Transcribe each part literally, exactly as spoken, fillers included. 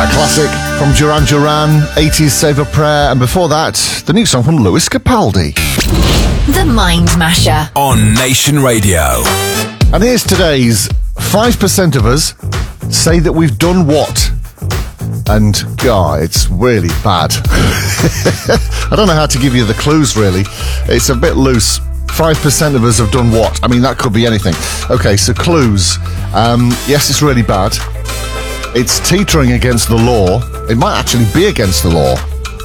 A classic from Duran Duran, eighties Save a Prayer, and before that, the new song from Lewis Capaldi. The Mind Masher on Nation Radio. And here's today's five percent of us say that we've done what? And, God, it's really bad. I don't know how to give you the clues, really. It's a bit loose. five percent of us have done what? I mean, that could be anything. Okay, so clues. Um, yes, it's really bad. It's teetering against the law. It might actually be against the law.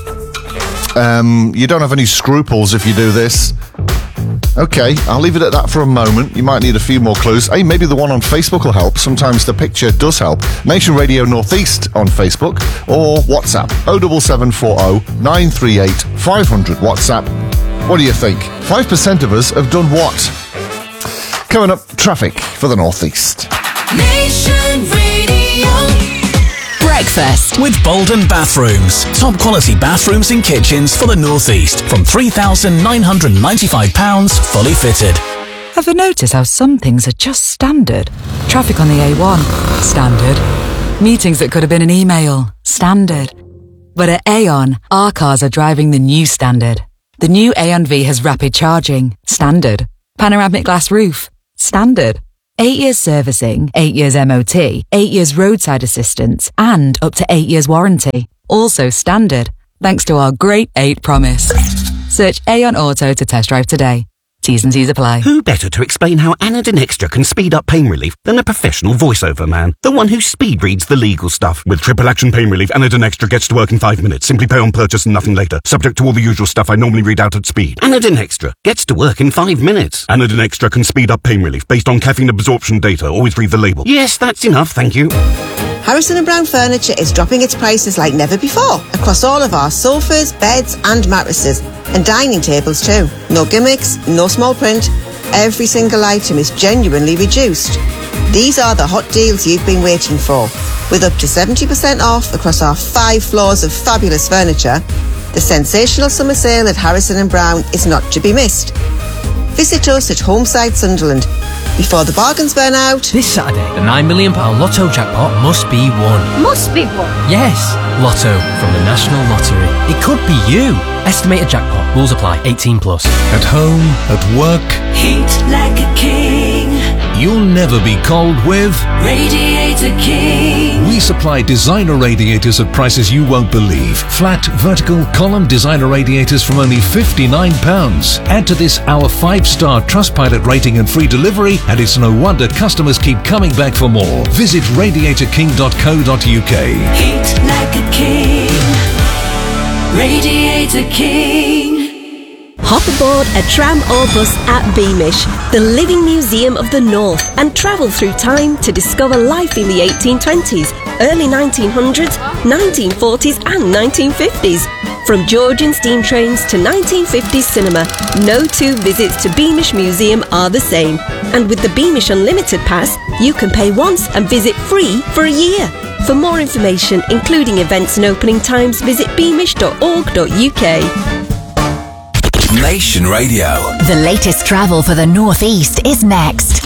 Um, you don't have any scruples if you do this. Okay, I'll leave it at that for a moment. You might need a few more clues. Hey, maybe the one on Facebook will help. Sometimes the picture does help. Nation Radio Northeast on Facebook or WhatsApp oh seven seven four oh nine three eight five hundred WhatsApp. What do you think? five percent of us have done what? Coming up, traffic for the Northeast. Nation Radio. Breakfast with Bolden Bathrooms. Top quality bathrooms and kitchens for the Northeast from three thousand nine hundred ninety-five pounds fully fitted. Ever notice how some things are just standard? Traffic on the A one, standard. Meetings that could have been an email, standard. But at Aon, our cars are driving the new standard. The new Aon V has rapid charging, standard. Panoramic glass roof, standard. Eight years servicing, eight years M O T, eight years roadside assistance, and up to eight years warranty. Also standard, thanks to our Great eight promise. Search Aon Auto to test drive today. T's and C's apply. Who better to explain how Anadin Extra can speed up pain relief than a professional voiceover man? The one who speed reads the legal stuff. With triple action pain relief, Anadin Extra gets to work in five minutes. Simply pay on purchase and nothing later. Subject to all the usual stuff I normally read out at speed. Anadin Extra gets to work in five minutes. Anadin Extra can speed up pain relief based on caffeine absorption data. Always read the label. Yes, that's enough, thank you. Harrison and Brown Furniture is dropping its prices like never before across all of our sofas, beds and mattresses, and dining tables too. No gimmicks, no small print. Every single item is genuinely reduced. These are the hot deals you've been waiting for. With up to seventy percent off across our five floors of fabulous furniture, the sensational summer sale at Harrison and Brown is not to be missed. Visit us at Homeside Sunderland before the bargains burn out. This Saturday, the nine million pounds Lotto jackpot must be won. Must be won? Yes, Lotto from the National Lottery. It could be you. Estimated jackpot. Rules apply. eighteen plus. At home, at work. Heat like a king. You'll never be cold with Radiator King. We supply designer radiators at prices you won't believe. Flat, vertical, column designer radiators from only fifty-nine pounds. Add to this our five-star Trustpilot rating and free delivery, and it's no wonder customers keep coming back for more. Visit radiator king dot co dot uk. Heat like a king. Radiator King. Hop aboard a tram or bus at Beamish, the living museum of the North, and travel through time to discover life in the eighteen twenties, early nineteen hundreds, nineteen forties and nineteen fifties. From Georgian steam trains to nineteen fifties cinema, no two visits to Beamish Museum are the same. And with the Beamish Unlimited Pass, you can pay once and visit free for a year. For more information, including events and opening times, visit beamish dot org dot uk. Nation Radio. The latest travel for the Northeast is next.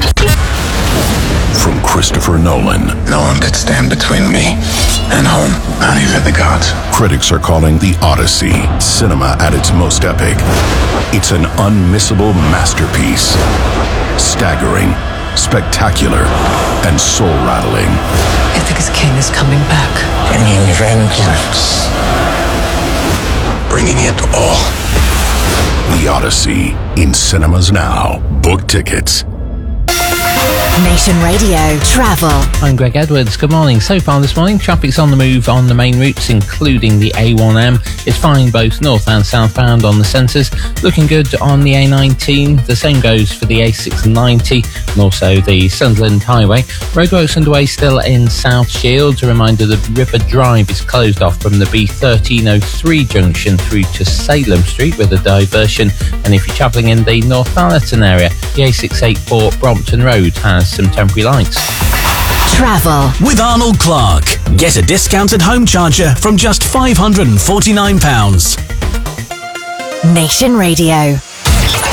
From Christopher Nolan. No one could stand between me and home, not even the gods. Critics are calling The Odyssey cinema at its most epic. It's an unmissable masterpiece. Staggering, spectacular, and soul-rattling. Ithaca's king is coming back. Bringing vengeance. Bringing it all. The Odyssey, in cinemas now. Book tickets. Nation Radio Travel. I'm Greg Edwards. Good morning. So far this morning, traffic's on the move on the main routes, including the A one M. It's fine both north and southbound on the centres. Looking good on the A nineteen. The same goes for the A six ninety and also the Sunderland Highway. Roadworks underway still in South Shields. A reminder that River Drive is closed off from the B thirteen oh three junction through to Salem Street with a diversion. And if you're travelling in the Northallerton area, the A six eighty-four Brompton Road has some temporary lights. Travel with Arnold Clark. Get a discounted home charger from just five hundred forty-nine pounds. Nation Radio.